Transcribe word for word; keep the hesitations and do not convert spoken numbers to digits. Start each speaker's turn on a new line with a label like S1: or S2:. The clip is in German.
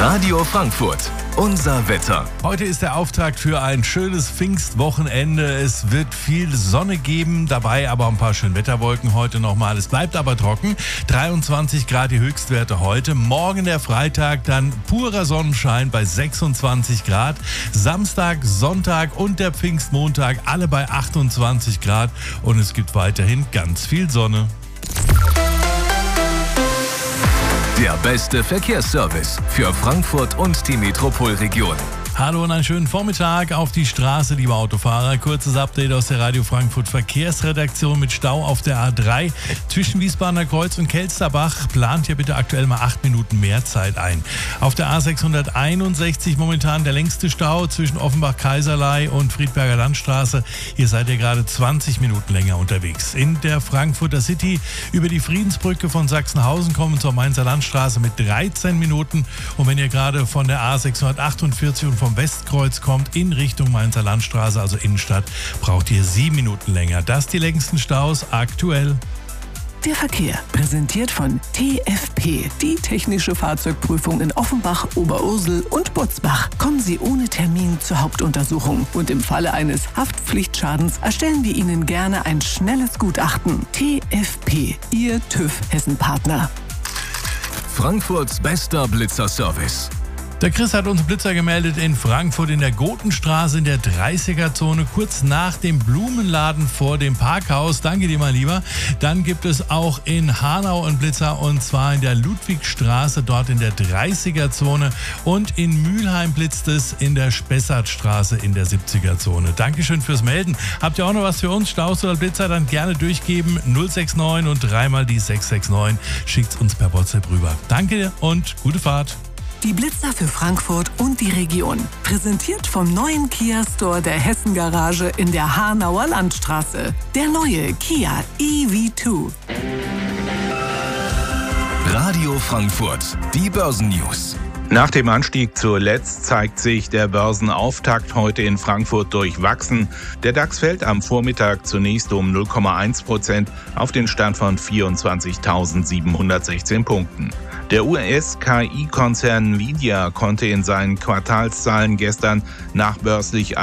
S1: Radio Frankfurt, unser Wetter.
S2: Heute ist der Auftakt für ein schönes Pfingstwochenende. Es wird viel Sonne geben, dabei aber ein paar schöne Wetterwolken heute nochmal. Es bleibt aber trocken. dreiundzwanzig Grad die Höchstwerte heute. Morgen der Freitag, dann purer Sonnenschein bei sechsundzwanzig Grad. Samstag, Sonntag und der Pfingstmontag alle bei achtundzwanzig Grad. Und es gibt weiterhin ganz viel Sonne.
S1: Der beste Verkehrsservice für Frankfurt und die Metropolregion.
S2: Hallo und einen schönen Vormittag auf die Straße, liebe Autofahrer. Kurzes Update aus der Radio Frankfurt Verkehrsredaktion mit Stau auf der A drei. Zwischen Wiesbadener Kreuz und Kelsterbach plant ihr bitte aktuell mal acht Minuten mehr Zeit ein. Auf der A sechshunderteinundsechzig momentan der längste Stau zwischen Offenbach-Kaiserlei und Friedberger Landstraße. Hier seid ihr gerade zwanzig Minuten länger unterwegs. In der Frankfurter City über die Friedensbrücke von Sachsenhausen kommen zur Mainzer Landstraße mit dreizehn Minuten. Und wenn ihr gerade von der A sechshundertachtundvierzig und vom Westkreuz kommt in Richtung Mainzer Landstraße, also Innenstadt, braucht ihr sieben Minuten länger. Das die längsten Staus aktuell.
S3: Der Verkehr, präsentiert von T F P, die technische Fahrzeugprüfung in Offenbach, Oberursel und Butzbach. Kommen Sie ohne Termin zur Hauptuntersuchung und im Falle eines Haftpflichtschadens erstellen wir Ihnen gerne ein schnelles Gutachten. T F P, Ihr TÜV Hessen-Partner.
S1: Frankfurts bester Blitzerservice.
S2: Der Chris hat uns Blitzer gemeldet in Frankfurt in der Gotenstraße in der dreißiger-Zone, kurz nach dem Blumenladen vor dem Parkhaus. Danke dir mal lieber. Dann gibt es auch in Hanau einen Blitzer und zwar in der Ludwigstraße, dort in der dreißiger-Zone. Und in Mülheim blitzt es in der Spessartstraße in der siebziger-Zone. Dankeschön fürs Melden. Habt ihr auch noch was für uns? Staus oder Blitzer? Dann gerne durchgeben. null sechs neun und dreimal die sechs sechs neun. Schickt's uns per WhatsApp rüber. Danke und gute Fahrt.
S3: Die Blitzer für Frankfurt und die Region. Präsentiert vom neuen Kia Store der Hessen Garage in der Hanauer Landstraße. Der neue Kia E V zwei.
S1: Radio Frankfurt, die Börsennews.
S4: Nach dem Anstieg zuletzt zeigt sich der Börsenauftakt heute in Frankfurt durchwachsen. Der DAX fällt am Vormittag zunächst um null Komma eins Prozent auf den Stand von vierundzwanzigtausendsiebenhundertsechzehn Punkten. Der U S-K I-Konzern Nvidia konnte in seinen Quartalszahlen gestern nachbörslich